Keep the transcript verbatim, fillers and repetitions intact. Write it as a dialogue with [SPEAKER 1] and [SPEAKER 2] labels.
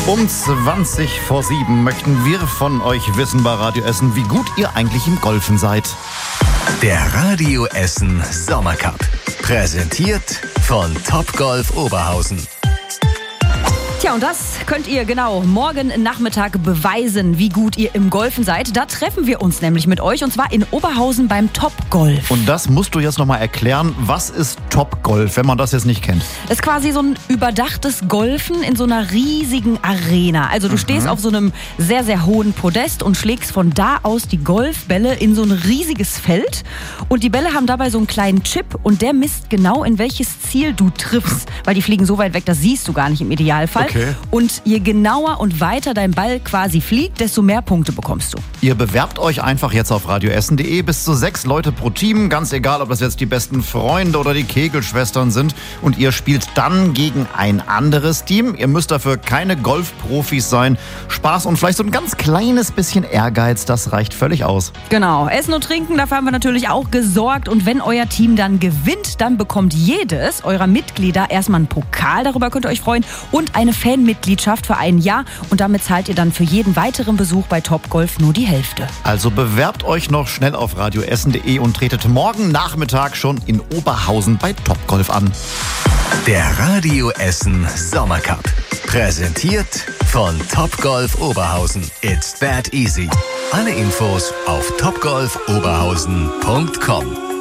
[SPEAKER 1] Um zwanzig vor sieben möchten wir von euch wissen bei Radio Essen, wie gut ihr eigentlich im Golfen seid.
[SPEAKER 2] Der Radio Essen Sommercup. Präsentiert von Topgolf Oberhausen.
[SPEAKER 3] Tja, und das könnt ihr genau morgen Nachmittag beweisen, wie gut ihr im Golfen seid. Da treffen wir uns nämlich mit euch, und zwar in Oberhausen beim Topgolf.
[SPEAKER 1] Und das musst du jetzt nochmal erklären. Was ist Topgolf, wenn man das jetzt nicht kennt?
[SPEAKER 3] Das ist quasi so ein überdachtes Golfen in so einer riesigen Arena. Also du mhm. stehst auf so einem sehr, sehr hohen Podest und schlägst von da aus die Golfbälle in so ein riesiges Feld. Und die Bälle haben dabei so einen kleinen Chip und der misst genau, in welches Ziel du triffst. Weil die fliegen so weit weg, das siehst du gar nicht im Idealfall.
[SPEAKER 1] Okay.
[SPEAKER 3] Und je genauer und weiter dein Ball quasi fliegt, desto mehr Punkte bekommst du.
[SPEAKER 1] Ihr bewerbt euch einfach jetzt auf radioessen punkt de. Bis zu sechs Leute pro Team. Ganz egal, ob das jetzt die besten Freunde oder die Kegelschwestern sind. Und ihr spielt dann gegen ein anderes Team. Ihr müsst dafür keine Golfprofis sein. Spaß und vielleicht so ein ganz kleines bisschen Ehrgeiz, das reicht völlig aus.
[SPEAKER 3] Genau. Essen und Trinken, dafür haben wir natürlich auch gesorgt. Und wenn euer Team dann gewinnt, dann bekommt jedes eurer Mitglieder erstmal einen Pokal. Darüber könnt ihr euch freuen. Und eine Fanmitgliedschaft für ein Jahr. Und damit zahlt ihr dann für jeden weiteren Besuch bei Topgolf nur die Hälfte.
[SPEAKER 1] Also bewerbt euch noch schnell auf radioessen punkt de und tretet morgen Nachmittag schon in Oberhausen bei Topgolf an.
[SPEAKER 2] Der Radio Essen Sommercup. Präsentiert von Topgolf Oberhausen. It's that easy. Alle Infos auf topgolf oberhausen punkt com.